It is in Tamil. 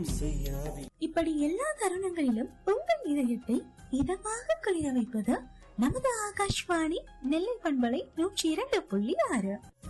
இப்படி எல்லா தருணங்களிலும் உங்கள் இதயத்தை இதமாக குளிர வைப்பது நமது ஆகாஷ்வாணி நெல்லை பண்பலை 102.6.